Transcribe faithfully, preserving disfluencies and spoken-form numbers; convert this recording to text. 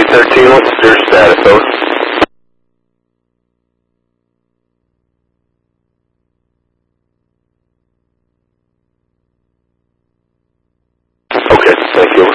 thirteen, what's your status, over? Okay, thank you.